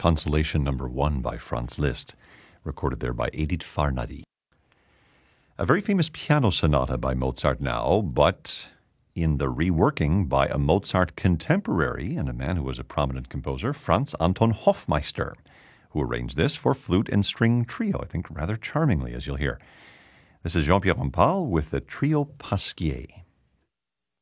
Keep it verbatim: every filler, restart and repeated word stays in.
Consolation Number One by Franz Liszt, recorded there by Edith Farnady. A very famous piano sonata by Mozart now, but in the reworking by a Mozart contemporary and a man who was a prominent composer, Franz Anton Hofmeister, who arranged this for flute and string trio, I think rather charmingly, as you'll hear. This is Jean-Pierre Rampal with the Trio Pasquier.